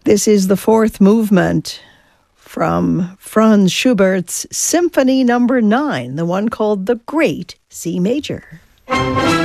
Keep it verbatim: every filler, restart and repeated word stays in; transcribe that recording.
This is the fourth movement from Franz Schubert's Symphony Number Nine, the one called the Great C Major.